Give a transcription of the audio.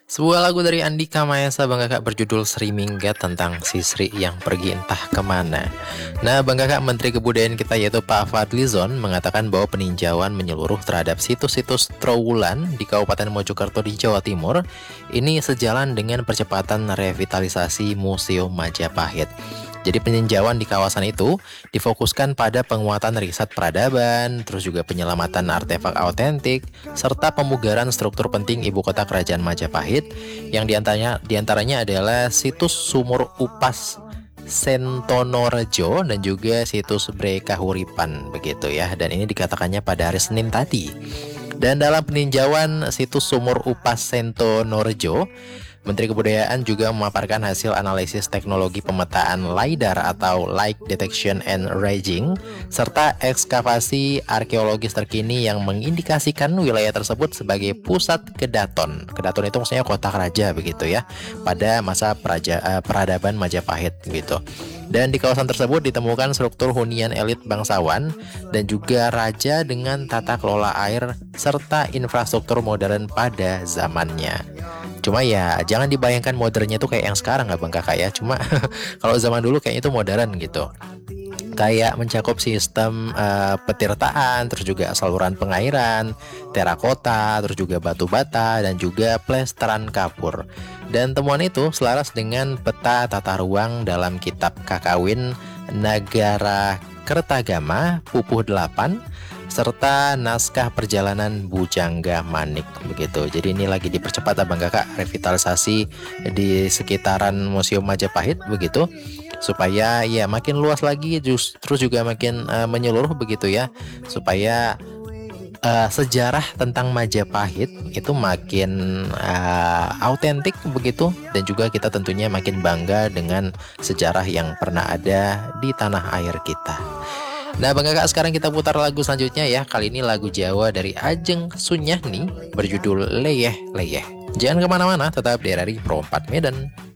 Sebuah lagu dari Andika Maesa Bang Kakak berjudul Sri Minggat tentang si Sri yang pergi entah kemana. Nah Bang Kakak, Menteri Kebudayaan kita yaitu Pak Fadlizon mengatakan bahwa peninjauan menyeluruh terhadap situs-situs Trowulan di Kabupaten Mojokerto di Jawa Timur ini sejalan dengan percepatan revitalisasi Museum Majapahit. Jadi peninjauan di kawasan itu difokuskan pada penguatan riset peradaban, terus juga penyelamatan artefak autentik, serta pemugaran struktur penting ibu kota kerajaan Majapahit yang diantaranya adalah situs Sumur Upas Sentonorejo dan juga situs Bre Kahuripan begitu ya. Dan ini dikatakannya pada hari Senin tadi. Dan dalam peninjauan situs Sumur Upas Sentonorejo, Menteri Kebudayaan juga memaparkan hasil analisis teknologi pemetaan LiDAR atau Light Detection and Ranging, serta ekskavasi arkeologis terkini yang mengindikasikan wilayah tersebut sebagai pusat Kedaton. Kedaton itu maksudnya kota raja begitu ya, pada masa peradaban Majapahit gitu. Dan di kawasan tersebut ditemukan struktur hunian elit bangsawan dan juga raja dengan tata kelola air serta infrastruktur modern pada zamannya. Cuma ya jangan dibayangkan modernnya tuh kayak yang sekarang nggak Bang Kakak ya. Cuma kalau zaman dulu kayaknya itu modern gitu. Kayak mencakup sistem petirtaan, terus juga saluran pengairan, terakota, terus juga batu bata, dan juga plesteran kapur. Dan temuan itu selaras dengan peta tata ruang dalam kitab Kakawin Nagara Kertagama Pupuh 8 serta naskah perjalanan Bujangga Manik begitu. Jadi ini lagi dipercepat Abang Kakak revitalisasi di sekitaran Museum Majapahit begitu, supaya ya makin luas lagi, terus juga makin menyeluruh begitu ya, supaya sejarah tentang Majapahit itu makin autentik begitu, dan juga kita tentunya makin bangga dengan sejarah yang pernah ada di tanah air kita. Nah Bang Kakak, sekarang kita putar lagu selanjutnya ya. Kali ini lagu Jawa dari Ajeng Sunyahni berjudul Leyeh Leyeh. Jangan kemana-mana, tetap di RRI Pro 4 Medan.